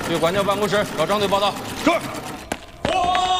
去管教办公室找张队报道。 是。